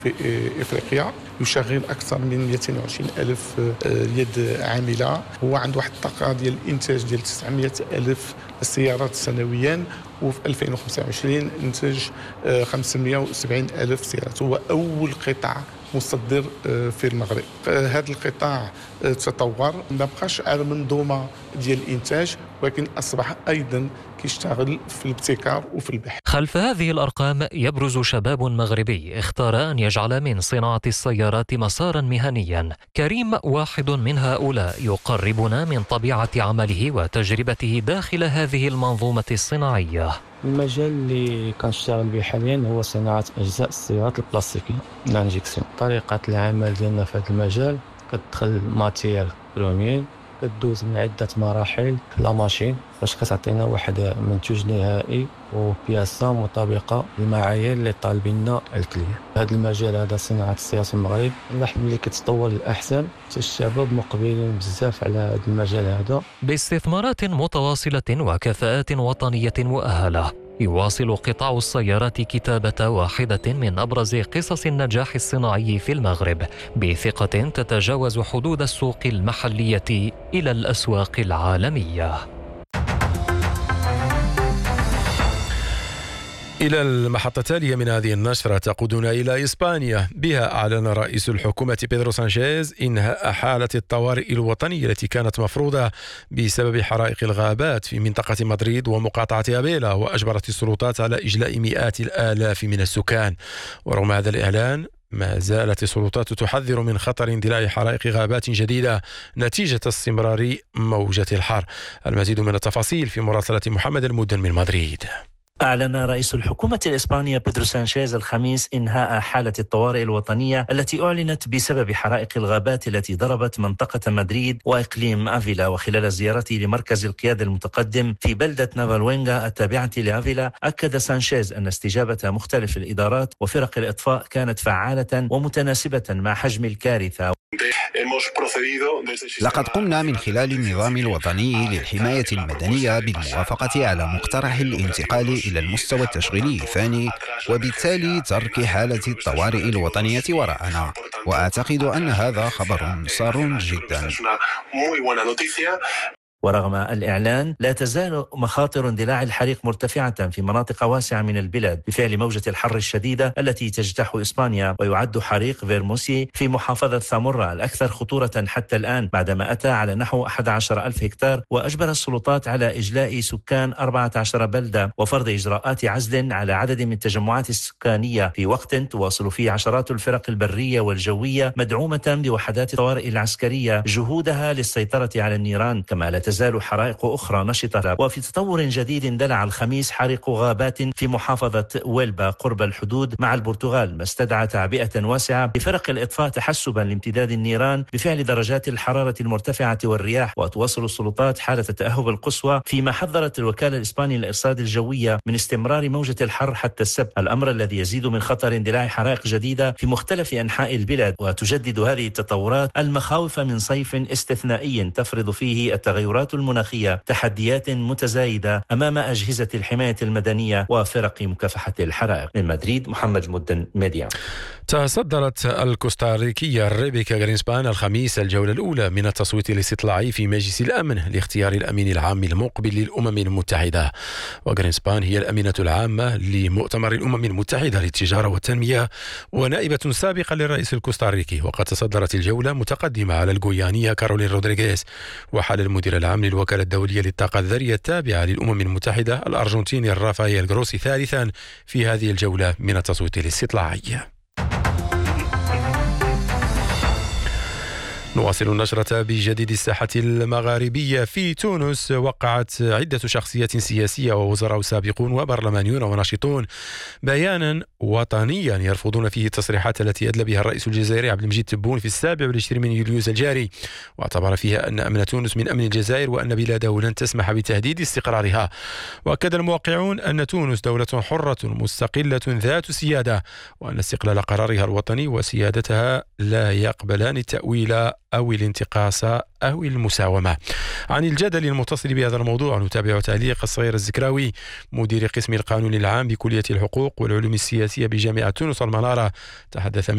في إفريقيا، يشغل أكثر من 220 ألف يد عاملة. هو عنده واحد الطاقة ديال الإنتاج ديال 900 ألف سيارات سنويا، وفي 2025 انتج 570 ألف سيارة. هو أول قطاع مصدر في المغرب. هذا القطاع تطور، ما بقاش على منظومة ديال الإنتاج، ولكن أصبح أيضا كيشتغل في الابتكار وفي البحث. خلف هذه الأرقام يبرز شباب مغربي اختار أن يجعل من صناعة السيارات مسارا مهنيا. كريم واحد من هؤلاء، يقربنا من طبيعة عمله وتجربته داخل هذه المنظومة الصناعية. المجال اللي كنشتغل به حاليا هو صناعة أجزاء السيارات البلاستيكية لانجيكسيون. طريقة العمل ديالنا في هذا المجال كتدخل ماتير بروميير، كدوز من عدة مراحل في لا ماشين باش كتعطينا واحد منتوج نهائي وبياسة مطابقة للمعايير اللي طالبيننا الكلية. هذا المجال هذا صناعة السيارات في المغرب نلاحظ ملي كتطور للأحسن، الشباب مقبلين بزاف على هذا المجال هذا. باستثمارات متواصلة وكفاءات وطنية مؤهلة، يواصل قطاع السيارات كتابة واحدة من أبرز قصص النجاح الصناعي في المغرب، بثقة تتجاوز حدود السوق المحلية إلى الأسواق العالمية. إلى المحطة التالية من هذه النشرة تقودنا إلى إسبانيا. بها أعلن رئيس الحكومة بيدرو سانشيز إنهاء حالة الطوارئ الوطنية التي كانت مفروضة بسبب حرائق الغابات في منطقة مدريد ومقاطعة أبيلا، وأجبرت السلطات على إجلاء مئات الآلاف من السكان. ورغم هذا الإعلان، ما زالت السلطات تحذر من خطر اندلاع حرائق غابات جديدة نتيجة استمرار موجة الحر. المزيد من التفاصيل في مراسلة محمد المدن من مدريد. أعلن رئيس الحكومة الإسبانية بيدرو سانشيز الخميس إنهاء حالة الطوارئ الوطنية التي أعلنت بسبب حرائق الغابات التي ضربت منطقة مدريد وإقليم أفيلا. وخلال زيارته لمركز القيادة المتقدم في بلدة نافالوينغا التابعة لأفيلا، أكد سانشيز أن استجابة مختلف الإدارات وفرق الإطفاء كانت فعالة ومتناسبة مع حجم الكارثة. لقد قمنا من خلال النظام الوطني للحماية المدنية بالموافقة على مقترح الانتقال إلى المستوى التشغيلي الثاني، وبالتالي ترك حالة الطوارئ الوطنية وراءنا. وأعتقد أن هذا خبر سار جدا. ورغم الإعلان، لا تزال مخاطر اندلاع الحريق مرتفعة في مناطق واسعة من البلاد بفعل موجة الحر الشديدة التي تجتاح إسبانيا. ويعد حريق فيرموسي في محافظة ثامورا الأكثر خطورة حتى الآن، بعدما أتى على نحو 11 ألف هكتار، وأجبر السلطات على إجلاء سكان 14 بلدة وفرض إجراءات عزل على عدد من التجمعات السكانية، في وقت تواصل فيه عشرات الفرق البرية والجوية مدعومة بوحدات الطوارئ العسكرية جهودها للسيطرة على النيران. كما لا تزال حرائق أخرى نشطة. وفي تطور جديد، اندلع الخميس حريق غابات في محافظة ويلبا قرب الحدود مع البرتغال، ما استدعى تعبئة واسعة بفرق الإطفاء تحسبا لامتداد النيران بفعل درجات الحرارة المرتفعة والرياح. وتواصل السلطات حالة التأهب القصوى، فيما حذرت الوكالة الإسبانية للإرصاد الجوية من استمرار موجة الحر حتى السبت، الأمر الذي يزيد من خطر اندلاع حرائق جديدة في مختلف أنحاء البلاد. وتجدد هذه التطورات المخاوف من صيف استثنائي تفرض فيه التغيرات المناخية تحديات متزايدة أمام أجهزة الحماية المدنية وفرق مكافحة الحرائق. من مدريد، محمد مدن، ميديا. تصدرت الكوستاريكية ريبيكا غرينسبان الخميس الجولة الأولى من التصويت الاستطلاعي في مجلس الأمن لاختيار الأمين العام المقبل للأمم المتحدة. وغرينسبان هي الأمينة العامة لمؤتمر الأمم المتحدة للتجارة والتنمية، ونائبة سابقة للرئيس الكوستاريكي. وقد تصدرت الجولة متقدمة على الغويانية كارولين رودريغيز، وحال المدير العام للوكالة الدولية للطاقة الذرية التابعة للأمم المتحدة الأرجنتيني رافائيل غروسي ثالثا في هذه الجولة من التصويت الاستطلاعي. نواصل النشرة بجديد الساحة المغاربية. في تونس وقعت عدة شخصيات سياسية ووزراء سابقون وبرلمانيون وناشطون بيانا وطنيا يرفضون فيه التصريحات التي أدلى بها الرئيس الجزائري عبد المجيد تبون في 27 من يوليو الجاري، واعتبر فيها أن أمن تونس من أمن الجزائر وأن بلاده لن تسمح بتهديد استقرارها. وأكد الموقعون أن تونس دولة حرة مستقلة ذات سيادة، وأن استقلال قرارها الوطني وسيادتها لا يقبلان التأويل أو الانتقاص أو المساومة. عن الجدل المتصل بهذا الموضوع نتابع تعليق الصغير الزكراوي مدير قسم القانون العام بكلية الحقوق والعلوم السياسية بجامعة تونس المنارة، تحدث